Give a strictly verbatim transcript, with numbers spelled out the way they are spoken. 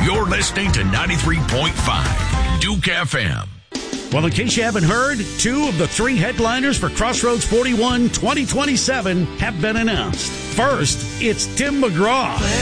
You're listening to ninety-three point five Duke F M. Well, in case you haven't heard, two of the three headliners for Crossroads forty-one twenty twenty-seven have been announced. First, it's Tim McGraw.